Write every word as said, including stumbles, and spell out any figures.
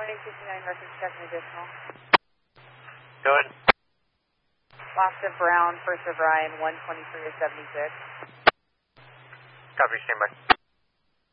eight sixty-nine North is checking additional. Good. Last of Brown, first of Ryan, one twenty-three to seventy-six. Copy, stand by.